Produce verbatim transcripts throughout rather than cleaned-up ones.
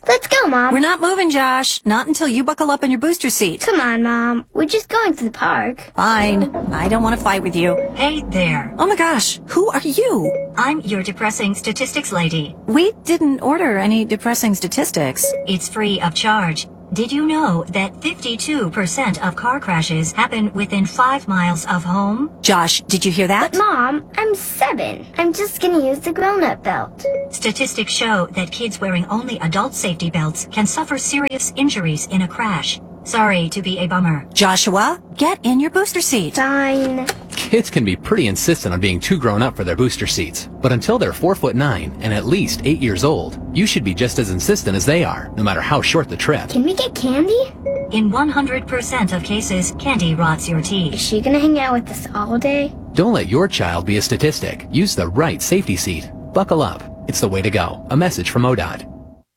Let's go, Mom. We're not moving, Josh. Not until you buckle up in your booster seat. Come on, Mom. We're just going to the park. Fine. I don't want to fight with you. Hey there. Oh my gosh. Who are you? I'm your depressing statistics lady. We didn't order any depressing statistics. It's free of charge. Did you know that fifty-two percent of car crashes happen within five miles of home? Josh, did you hear that? But Mom, I'm seven. I'm just gonna use the grown-up belt. Statistics show that kids wearing only adult safety belts can suffer serious injuries in a crash. Sorry to be a bummer. Joshua, get in your booster seat. Fine. Kids can be pretty insistent on being too grown up for their booster seats, but until they're four foot nine and at least eight years old, you should be just as insistent as they are, no matter how short the trip. Can we get candy? In one hundred percent of cases, candy rots your Is teeth. she gonna hang out with us all day? Don't let your child be a statistic. Use the right safety seat. Buckle up. It's the way to go. A message from O D O T.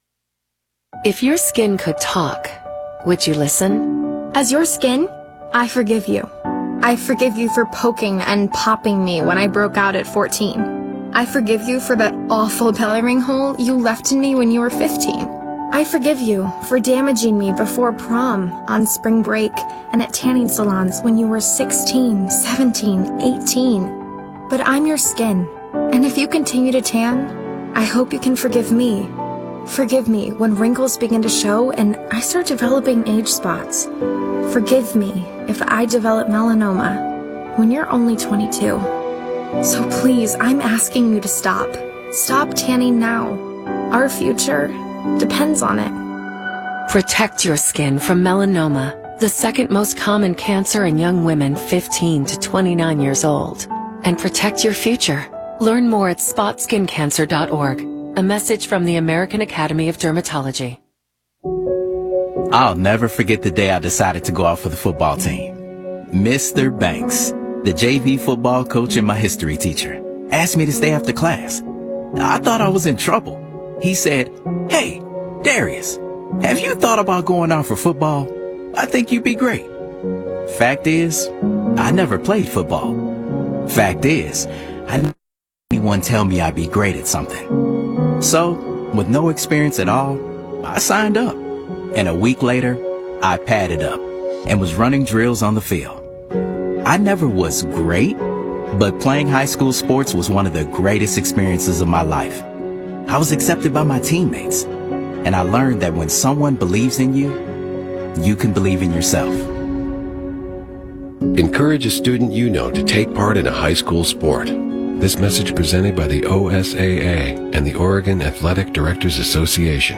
If your skin could talk, would you listen? As your skin, I forgive you. I forgive you for poking and popping me when I broke out at fourteen. I forgive you for that awful belly ring hole you left in me when you were fifteen. I forgive you for damaging me before prom, on spring break, and at tanning salons when you were sixteen, seventeen, eighteen. But I'm your skin, and if you continue to tan, I hope you can forgive me. Forgive me when wrinkles begin to show and I start developing age spots. Forgive me if I develop melanoma when you're only twenty-two. So please, I'm asking you to stop. Stop tanning now. Our future depends on it. Protect your skin from melanoma, the second most common cancer in young women fifteen to twenty-nine years old. And protect your future. Learn more at spot skin cancer dot org. A message from the American Academy of Dermatology. I'll never forget the day I decided to go out for the football team. Mister Banks, the J V football coach and my history teacher, asked me to stay after class. I thought I was in trouble. He said, "Hey, Darius, have you thought about going out for football? I think you'd be great." Fact is, I never played football. Fact is, I never had anyone tell me I'd be great at something. So, with no experience at all, I signed up. And a week later, I padded up and was running drills on the field. I never was great, but playing high school sports was one of the greatest experiences of my life. I was accepted by my teammates, and I learned that when someone believes in you, you can believe in yourself. Encourage a student you know to take part in a high school sport. This message presented by the O S A A and the Oregon Athletic Directors Association.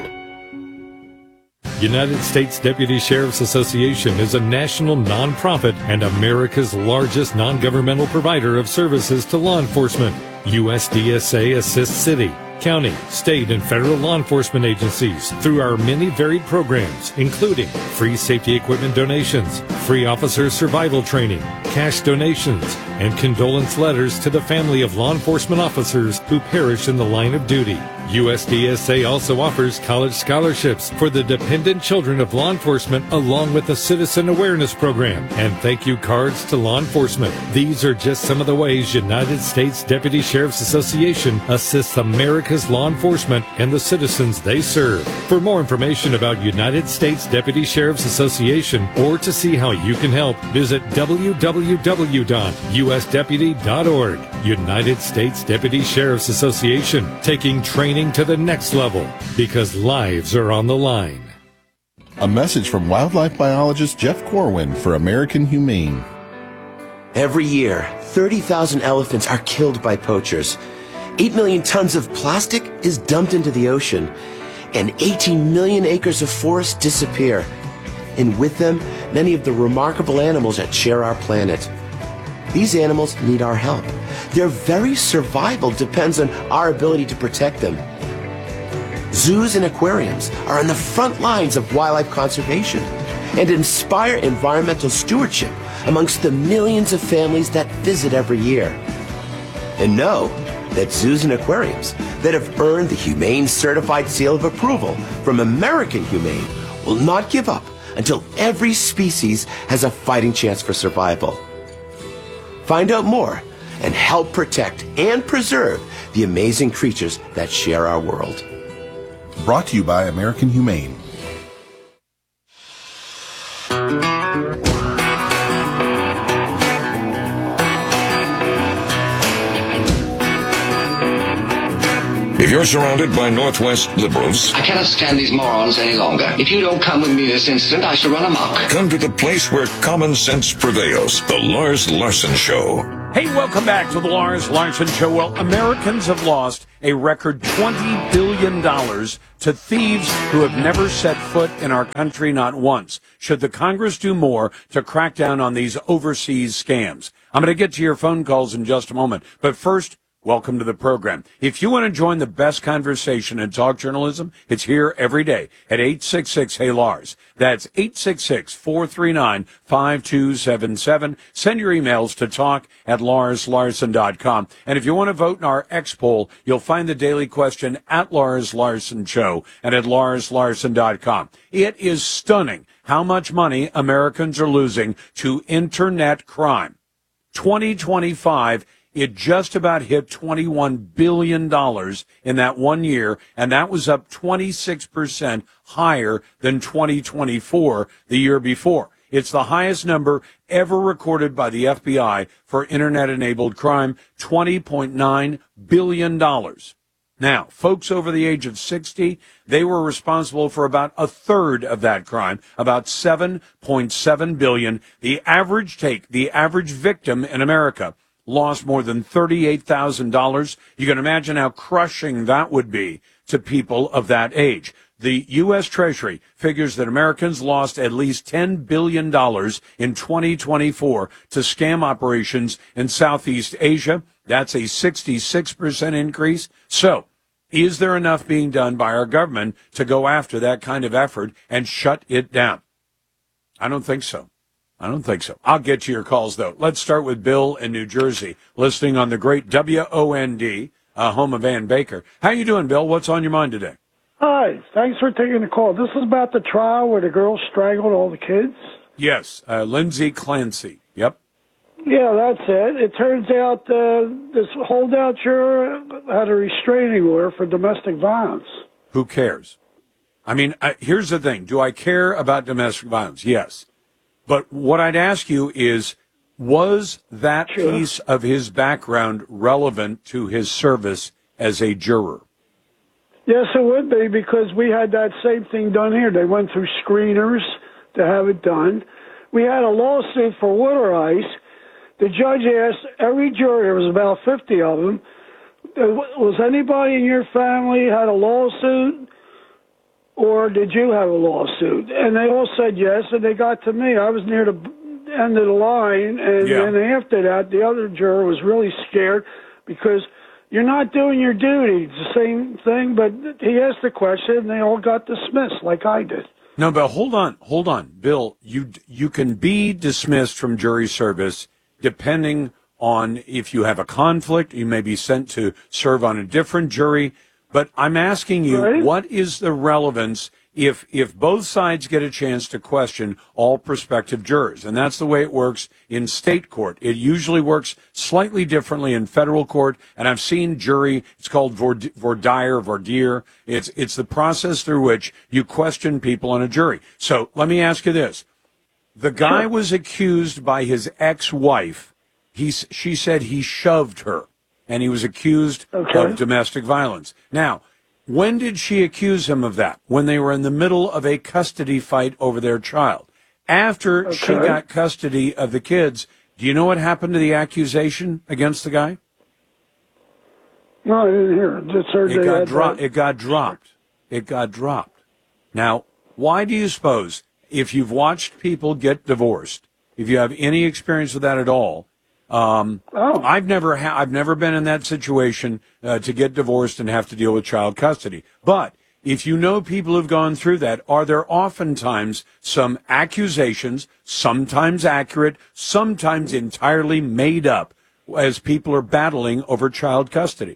United States Deputy Sheriff's Association is a national nonprofit and America's largest non-governmental provider of services to law enforcement. U S D S A assists city, county, state, and federal law enforcement agencies through our many varied programs, including free safety equipment donations, free officer survival training, cash donations, and condolence letters to the family of law enforcement officers who perish in the line of duty. U S D S A also offers college scholarships for the dependent children of law enforcement, along with a citizen awareness program and thank you cards to law enforcement. These are just some of the ways United States Deputy Sheriff's Association assists America's law enforcement and the citizens they serve. For more information about United States Deputy Sheriff's Association or to see how you can help, visit w w w dot u s deputy dot org. United States Deputy Sheriff's Association, taking training to the next level because lives are on the line. A message from wildlife biologist Jeff Corwin for American Humane. Every year, thirty thousand elephants are killed by poachers. eight million tons of plastic is dumped into the ocean, and eighteen million acres of forest disappear. And with them, many of the remarkable animals that share our planet. These animals need our help. Their very survival depends on our ability to protect them. Zoos and aquariums are on the front lines of wildlife conservation and inspire environmental stewardship amongst the millions of families that visit every year. And know that zoos and aquariums that have earned the Humane Certified Seal of Approval from American Humane will not give up until every species has a fighting chance for survival. Find out more and help protect and preserve the amazing creatures that share our world. Brought to you by American Humane. If you're surrounded by Northwest liberals, I cannot stand these morons any longer. If you don't come with me this instant, I shall run amok. come to the place where common sense prevails. The Lars Larson Show. Hey, welcome back to the Lars Larson Show. Well, Americans have lost a record twenty billion dollars to thieves who have never set foot in our country, not once. Should the Congress do more to crack down on these overseas scams? I'm going to get to your phone calls in just a moment. But first, welcome to the program. If you want to join the best conversation in talk journalism, it's here every day at eight six six, hey Lars. That's eight six six, four three nine, five two seven seven. Send your emails to talk at lars larson dot com. And if you want to vote in our X poll, you'll find the daily question at Lars Larson Show and at lars larson dot com. It is stunning how much money Americans are losing to internet crime. twenty twenty-five, it just about hit twenty-one billion dollars in that one year, and that was up twenty-six percent higher than twenty twenty-four, the year before. It's the highest number ever recorded by the F B I for Internet-enabled crime, twenty point nine billion dollars. Now, folks over the age of sixty, they were responsible for about a third of that crime, about seven point seven billion dollars. The average take, the average victim in America lost more than thirty-eight thousand dollars. You can imagine how crushing that would be to people of that age. The U S. Treasury figures that Americans lost at least ten billion dollars in twenty twenty-four to scam operations in Southeast Asia. That's a sixty-six percent increase. So, is there enough being done by our government to go after that kind of effort and shut it down? I don't think so. I don't think so. I'll get to your calls, though. Let's start with Bill in New Jersey, listening on the great W O N D, uh, home of Ann Baker. How you doing, Bill? What's on your mind today? Hi. Thanks for taking the call. This is about the trial where the girl strangled all the kids? Yes. Uh, Lindsay Clancy. Yep. Yeah, that's it. It turns out uh, this holdout juror had a restraining order for domestic violence. Who cares? I mean, I, here's the thing. Do I care about domestic violence? Yes. But what I'd ask you is, was that sure. piece of his background relevant to his service as a juror? Yes, it would be, because we had that same thing done here. They went through screeners to have it done. We had a lawsuit for water ice. The judge asked every juror, there was about fifty of them, was anybody in your family had a lawsuit? Or did you have a lawsuit? And they all said yes, and they got to me. I was near the end of the line, and yeah. then after that, the other juror was really scared because you're not doing your duty. It's the same thing, but he asked the question, and they all got dismissed like I did. No, but hold on, hold on. Bill, you you can be dismissed from jury service depending on if you have a conflict. You may be sent to serve on a different jury. But I'm asking you, right. What is the relevance if if both sides get a chance to question all prospective jurors? And that's the way it works in state court. It usually works slightly differently in federal court. And I've seen jury, it's called voir dire, voir dire. It's, it's the process through which you question people on a jury. So let me ask you this. The guy sure. was accused by his ex-wife. He's, she said he shoved her. And he was accused okay. of domestic violence. Now, when did she accuse him of that? When they were in the middle of a custody fight over their child. After okay. she got custody of the kids, do you know what happened to the accusation against the guy? No, I didn't hear it. Just heard it, got dro- that. it got dropped. It got dropped. Now, why do you suppose, if you've watched people get divorced, if you have any experience with that at all, Um, oh. I've never ha- I've never been in that situation uh, to get divorced and have to deal with child custody. But if you know people who've gone through that, are there oftentimes some accusations, sometimes accurate, sometimes entirely made up, as people are battling over child custody?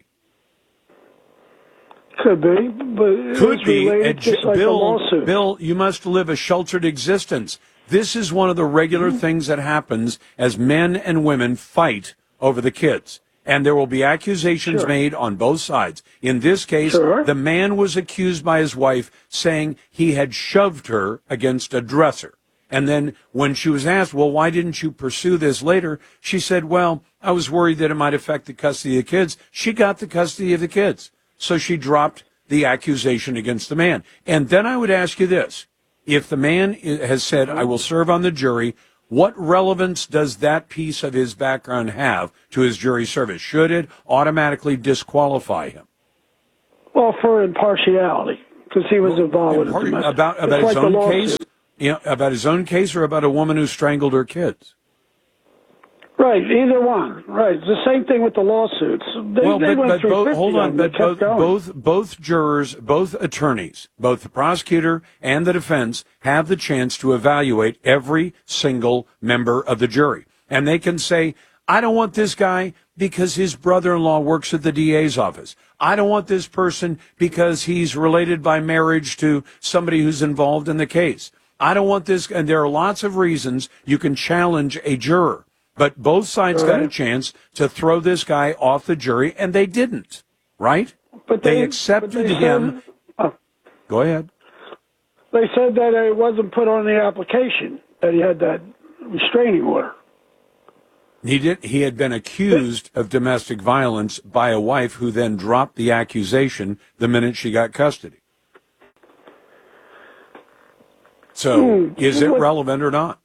Could be, but it could be. And just like Bill, a lawsuit. Bill, you must live a sheltered existence. This is one of the regular things that happens as men and women fight over the kids. And there will be accusations Sure. made on both sides. In this case, Sure. the man was accused by his wife saying he had shoved her against a dresser. And then when she was asked, well, why didn't you pursue this later? She said, well, I was worried that it might affect the custody of the kids. She got the custody of the kids. So she dropped the accusation against the man. And then I would ask you this. If the man has said, I will serve on the jury, what relevance does that piece of his background have to his jury service? Should it automatically disqualify him? Well, for impartiality, because he was involved with Impar- it. About, about his like the own lawsuit. case? You know, about his own case or about a woman who strangled her kids? Right, either one. Right, it's the same thing with the lawsuits. They, well, they but, went but through both, fifty hold of on, them. but They kept both, going. both, both jurors, both attorneys, both the prosecutor and the defense have the chance to evaluate every single member of the jury. And they can say, I don't want this guy because his brother-in-law works at the D A's office. I don't want this person because he's related by marriage to somebody who's involved in the case. I don't want this, and there are lots of reasons you can challenge a juror. But both sides got a chance to throw this guy off the jury, and they didn't, right? But they, they- accepted but they him. said- Go ahead. They said that it wasn't put on the application, that he had that restraining order. He did. He had been accused of domestic violence by a wife who then dropped the accusation the minute she got custody. So, Hmm. is it relevant or not?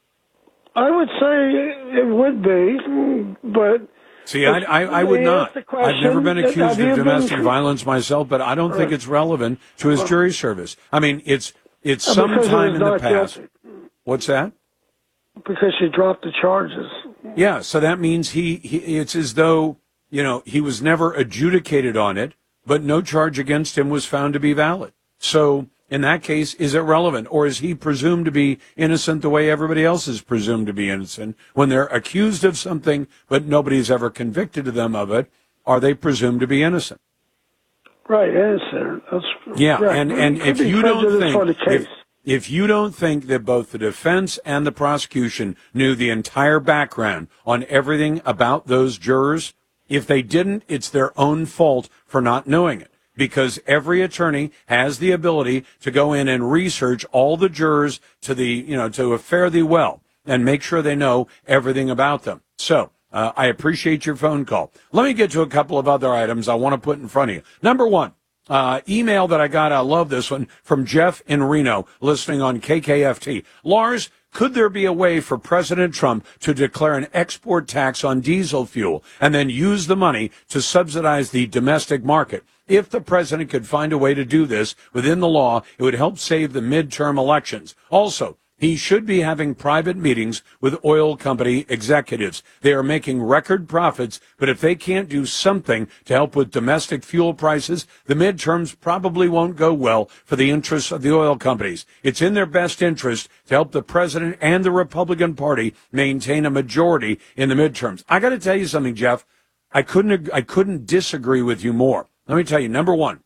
I would say it would be, but... See, I, I, I would They not. asked the I've never question, been have accused you of been- domestic violence myself, but I don't think Right. it's relevant to his jury service. I mean, it's it's Uh, some because he time was in the not past. guilty. What's that? Because she dropped the charges. Yeah, so that means he, he it's as though, you know, he was never adjudicated on it, but no charge against him was found to be valid. So in that case, is it relevant? Or is he presumed to be innocent the way everybody else is presumed to be innocent? When they're accused of something, but nobody's ever convicted them of it, are they presumed to be innocent? Right, innocent. That's, Yeah, right. and, and Could if be you don't prejudice for the think case. if, if you don't think that both the defense and the prosecution knew the entire background on everything about those jurors, if they didn't, it's their own fault for not knowing it. Because every attorney has the ability to go in and research all the jurors to the, you know, to a fare thee well and make sure they know everything about them. So, uh, I appreciate your phone call. Let me get to a couple of other items I want to put in front of you. Number one, uh, email that I got, I love this one, from Jeff in Reno, listening on K K F T. Lars, could there be a way for President Trump to declare an export tax on diesel fuel and then use the money to subsidize the domestic market? If the president could find a way to do this within the law, it would help save the midterm elections. Also, he should be having private meetings with oil company executives. They are making record profits, but if they can't do something to help with domestic fuel prices, the midterms probably won't go well for the interests of the oil companies. It's in their best interest to help the president and the Republican Party maintain a majority in the midterms. I got to tell you something, Jeff. I couldn't, I couldn't disagree with you more. Let me tell you, number one,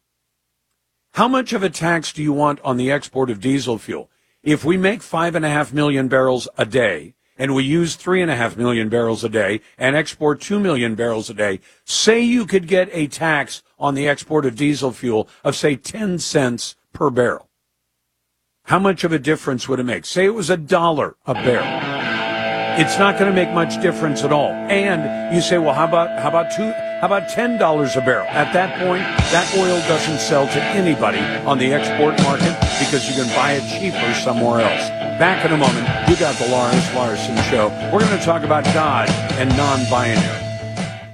how much of a tax do you want on the export of diesel fuel? If we make five and a half million barrels a day and we use three and a half million barrels a day and export two million barrels a day, say you could get a tax on the export of diesel fuel of, say, ten cents per barrel. How much of a difference would it make? Say it was a dollar a barrel. It's not going to make much difference at all. And you say, well, how about how about two? How about ten dollars a barrel? At that point, that oil doesn't sell to anybody on the export market because you can buy it cheaper somewhere else. Back in a moment, you got the Lars Larson Show. We're going to talk about God and non-binary.